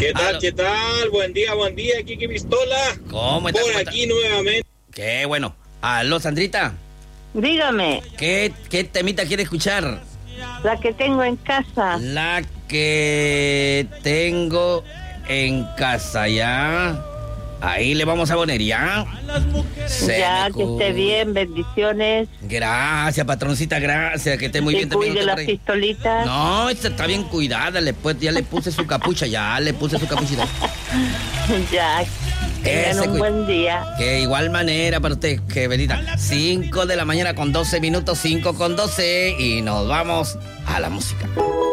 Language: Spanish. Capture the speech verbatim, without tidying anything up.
¿Qué tal, Aló. qué tal? Buen día, buen día, Kiki Pistola. ¿Cómo estás? Por ¿Cómo aquí estás? nuevamente. Qué bueno. Aló, Sandrita. Dígame, ¿Qué, qué temita quiere escuchar? la que tengo en casa. La que tengo en casa, ¿ya? Ahí le vamos a poner, ¿ya? Se Ya, me que esté cuida. bien, bendiciones. Gracias, patroncita, gracias. Que esté muy Que bien también cuide usted las por ahí. pistolitas. No, esta está bien cuidada. Le, pues, ya le puse su capucha, ya le puse su capuchita. Ya, tengan Ese un cuid- buen día. Que igual manera para usted, que venita. cinco de la mañana con doce minutos, cinco con doce. Y nos vamos a la música.